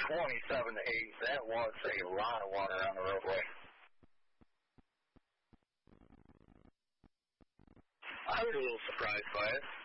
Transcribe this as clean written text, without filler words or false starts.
27 to 8, that was a lot of water on the roadway. I was a little surprised by it.